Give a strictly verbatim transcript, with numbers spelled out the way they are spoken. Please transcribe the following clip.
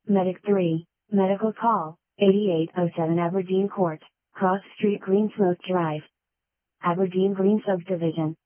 Medic three, medical call, eighty-eight oh seven Aberdeen Court, Cross Street, Greensmoke Drive, Aberdeen Green Subdivision.